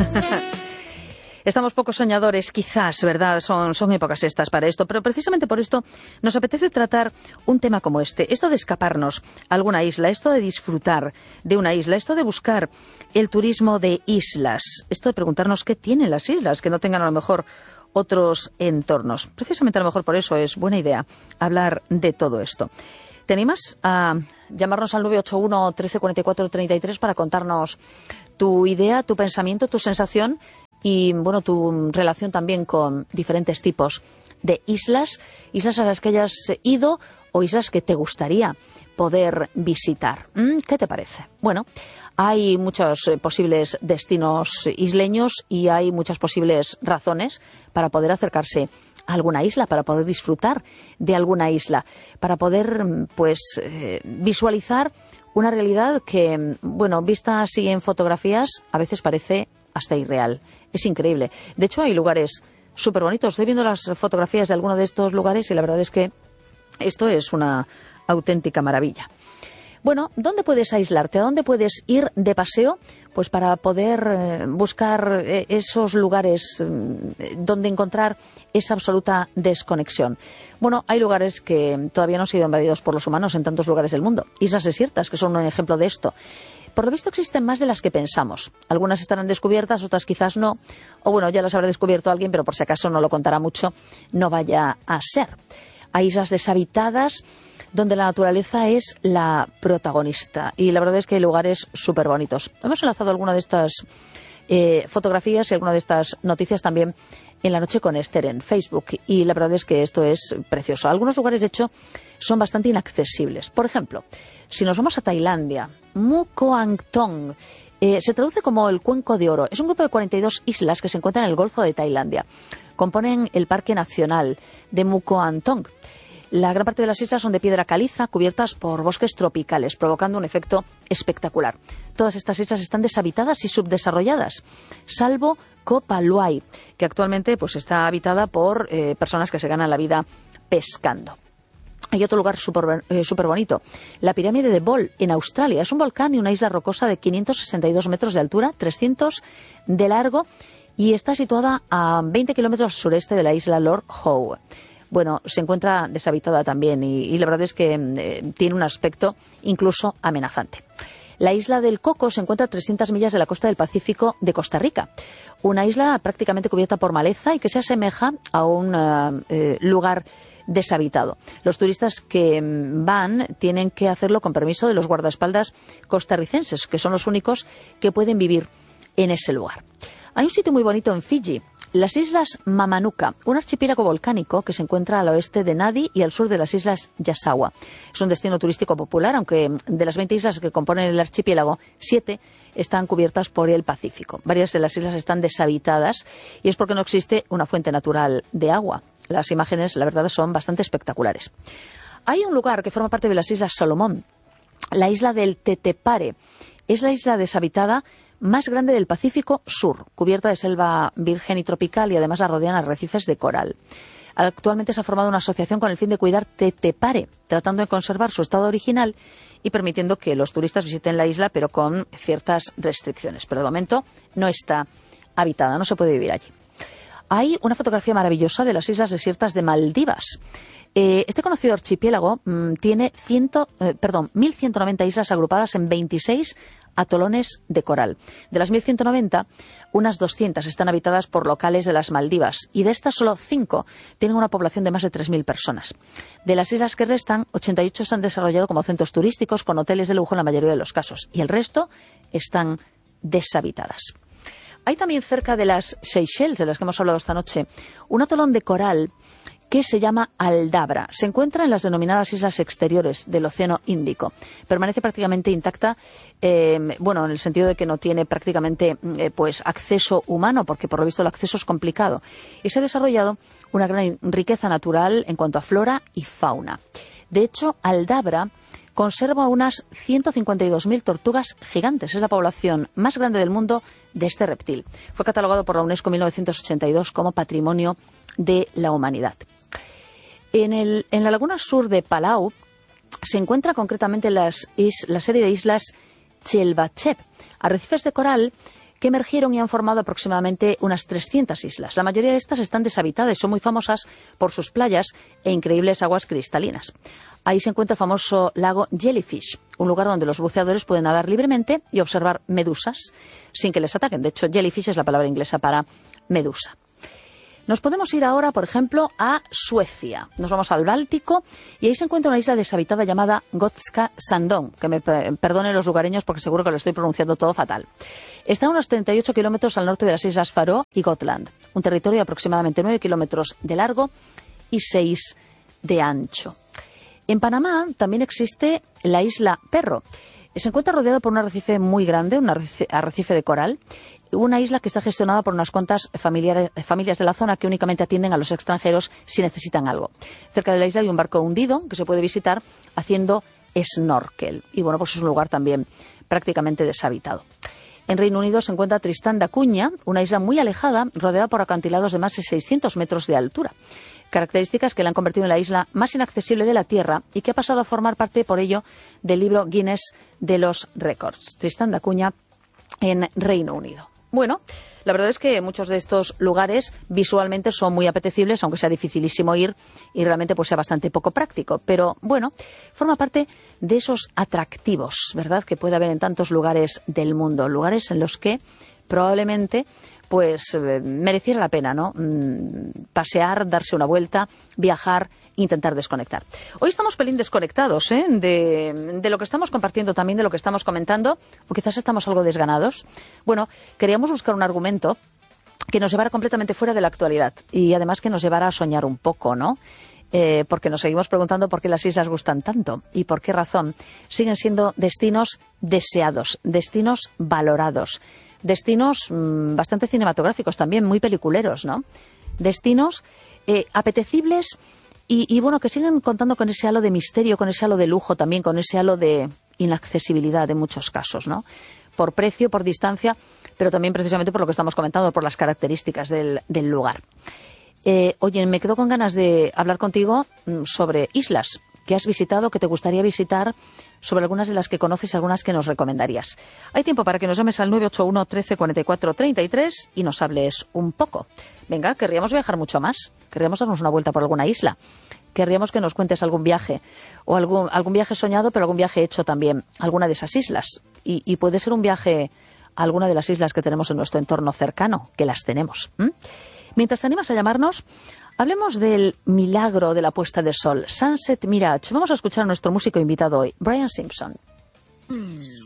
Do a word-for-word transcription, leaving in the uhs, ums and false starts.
Estamos pocos soñadores, quizás, ¿verdad? Son, son épocas estas para esto, pero precisamente por esto nos apetece tratar un tema como este. Esto de escaparnos a alguna isla, esto de disfrutar de una isla, esto de buscar el turismo de islas, esto de preguntarnos qué tienen las islas, que no tengan a lo mejor otros entornos. Precisamente a lo mejor por eso es buena idea hablar de todo esto. ¿Te animas a llamarnos al nueve ocho uno, trece cuarenta y cuatro, treinta y tres para contarnos tu idea, tu pensamiento, tu sensación y, bueno, tu relación también con diferentes tipos de islas, islas a las que hayas ido o islas que te gustaría poder visitar? ¿Qué te parece? Bueno, hay muchos posibles destinos isleños y hay muchas posibles razones para poder acercarse a alguna isla, para poder disfrutar de alguna isla, para poder, pues, eh, visualizar una realidad que, bueno, vista así en fotografías, a veces parece hasta irreal. Es increíble. De hecho, hay lugares súper bonitos. Estoy viendo las fotografías de algunos de estos lugares y la verdad es que esto es una auténtica maravilla. Bueno, ¿dónde puedes aislarte? ¿A dónde puedes ir de paseo? Pues para poder eh, buscar eh, esos lugares eh, donde encontrar esa absoluta desconexión. Bueno, hay lugares que todavía no han sido invadidos por los humanos en tantos lugares del mundo. Islas desiertas, que son un ejemplo de esto. Por lo visto existen más de las que pensamos. Algunas estarán descubiertas, otras quizás no. O bueno, ya las habrá descubierto alguien, pero por si acaso no lo contará mucho, no vaya a ser. Hay islas deshabitadas donde la naturaleza es la protagonista. Y la verdad es que hay lugares súper bonitos. Hemos enlazado alguna de estas eh, fotografías y alguna de estas noticias también en La Noche con Esther en Facebook. Y la verdad es que esto es precioso. Algunos lugares, de hecho, son bastante inaccesibles. Por ejemplo, si nos vamos a Tailandia, Mu Koang Tong, eh, se traduce como el Cuenco de Oro. Es un grupo de cuarenta y dos islas que se encuentran en el Golfo de Tailandia. Componen el Parque Nacional de Mu Koang Tong. La gran parte de las islas son de piedra caliza, cubiertas por bosques tropicales, provocando un efecto espectacular. Todas estas islas están deshabitadas y subdesarrolladas, salvo Koh Phaluai, que actualmente pues está habitada por eh, personas que se ganan la vida pescando. Hay otro lugar súper eh, super bonito, la pirámide de Bol, en Australia. Es un volcán y una isla rocosa de quinientos sesenta y dos metros de altura, trescientos de largo, y está situada a veinte kilómetros al sureste de la isla Lord Howe. Bueno, se encuentra deshabitada también y, y la verdad es que eh, tiene un aspecto incluso amenazante. La isla del Coco se encuentra a trescientas millas de la costa del Pacífico de Costa Rica. Una isla prácticamente cubierta por maleza y que se asemeja a un uh, eh, lugar deshabitado. Los turistas que van tienen que hacerlo con permiso de los guardaespaldas costarricenses, que son los únicos que pueden vivir en ese lugar. Hay un sitio muy bonito en Fiji, las Islas Mamanuca, un archipiélago volcánico que se encuentra al oeste de Nadi y al sur de las Islas Yasawa. Es un destino turístico popular, aunque de las veinte islas que componen el archipiélago, siete están cubiertas por el Pacífico. Varias de las islas están deshabitadas y es porque no existe una fuente natural de agua. Las imágenes, la verdad, son bastante espectaculares. Hay un lugar que forma parte de las Islas Salomón, la isla del Tetepare. Es la isla deshabitada más grande del Pacífico Sur, cubierta de selva virgen y tropical, y además la rodean arrecifes de coral. Actualmente se ha formado una asociación con el fin de cuidar Tetepare, tratando de conservar su estado original y permitiendo que los turistas visiten la isla, pero con ciertas restricciones. Pero de momento no está habitada, no se puede vivir allí. Hay una fotografía maravillosa de las islas desiertas de Maldivas. Eh, este conocido archipiélago mmm, tiene ciento, eh, perdón, mil ciento noventa islas agrupadas en veintiséis atolones de coral. De las mil ciento noventa, unas doscientas están habitadas por locales de las Maldivas y de estas solo cinco tienen una población de más de tres mil personas. De las islas que restan, ochenta y ocho se han desarrollado como centros turísticos con hoteles de lujo en la mayoría de los casos y el resto están deshabitadas. Hay también cerca de las Seychelles, de las que hemos hablado esta noche, un atolón de coral que se llama Aldabra. Se encuentra en las denominadas islas exteriores del Océano Índico. Permanece prácticamente intacta, eh, bueno, en el sentido de que no tiene prácticamente eh, pues acceso humano, porque por lo visto el acceso es complicado. Y se ha desarrollado una gran riqueza natural en cuanto a flora y fauna. De hecho, Aldabra conserva unas ciento cincuenta y dos mil tortugas gigantes. Es la población más grande del mundo de este reptil. Fue catalogado por la UNESCO en mil novecientos ochenta y dos como Patrimonio de la Humanidad. En, el, en la laguna sur de Palau se encuentra concretamente las is, la serie de islas Chelbachep, arrecifes de coral que emergieron y han formado aproximadamente unas trescientas islas. La mayoría de estas están deshabitadas y son muy famosas por sus playas e increíbles aguas cristalinas. Ahí se encuentra el famoso lago Jellyfish, un lugar donde los buceadores pueden nadar libremente y observar medusas sin que les ataquen. De hecho, jellyfish es la palabra inglesa para medusa. Nos podemos ir ahora, por ejemplo, a Suecia. Nos vamos al Báltico y ahí se encuentra una isla deshabitada llamada Gotska Sandön, que me perdonen los lugareños porque seguro que lo estoy pronunciando todo fatal. Está a unos treinta y ocho kilómetros al norte de las islas Faroe y Gotland, un territorio de aproximadamente nueve kilómetros de largo y seis de ancho. En Panamá también existe la isla Perro. Se encuentra rodeado por un arrecife muy grande, un arrecife de coral, una isla que está gestionada por unas cuantas familiares, familias de la zona que únicamente atienden a los extranjeros si necesitan algo. Cerca de la isla hay un barco hundido que se puede visitar haciendo snorkel. Y bueno, pues es un lugar también prácticamente deshabitado. En Reino Unido se encuentra Tristán da Cunha, una isla muy alejada, rodeada por acantilados de más de seiscientos metros de altura. Características que la han convertido en la isla más inaccesible de la Tierra y que ha pasado a formar parte, por ello, del libro Guinness de los récords. Tristán da Cunha en Reino Unido. Bueno, la verdad es que muchos de estos lugares visualmente son muy apetecibles, aunque sea dificilísimo ir y realmente pues sea bastante poco práctico. Pero bueno, forma parte de esos atractivos, ¿verdad?, que puede haber en tantos lugares del mundo, lugares en los que probablemente pues eh, mereciera la pena, ¿no? Mm, pasear, darse una vuelta, viajar, intentar desconectar. Hoy estamos pelín desconectados ¿eh? de, de lo que estamos compartiendo también, de lo que estamos comentando, o quizás estamos algo desganados. Bueno, queríamos buscar un argumento que nos llevara completamente fuera de la actualidad y además que nos llevara a soñar un poco, ¿no? Eh, porque nos seguimos preguntando por qué las islas gustan tanto y por qué razón siguen siendo destinos deseados, destinos valorados, destinos mmm, bastante cinematográficos también, muy peliculeros, ¿no? Destinos eh, apetecibles y, y, bueno, que siguen contando con ese halo de misterio, con ese halo de lujo también, con ese halo de inaccesibilidad en muchos casos, ¿no? Por precio, por distancia, pero también precisamente por lo que estamos comentando, por las características del, del lugar. Eh, oye, me quedo con ganas de hablar contigo sobre islas que has visitado, que te gustaría visitar, sobre algunas de las que conoces y algunas que nos recomendarías. Hay tiempo para que nos llames al nueve ocho uno, trece, cuarenta y cuatro, treinta y tres y nos hables un poco. Venga, querríamos viajar mucho más, querríamos darnos una vuelta por alguna isla, querríamos que nos cuentes algún viaje, o algún, algún viaje soñado, pero algún viaje hecho también a alguna de esas islas. Y, y puede ser un viaje a alguna de las islas que tenemos en nuestro entorno cercano, que las tenemos. ¿Mm? Mientras te animas a llamarnos, hablemos del milagro de la puesta de sol, Sunset Mirage. Vamos a escuchar a nuestro músico invitado hoy, Brian Simpson.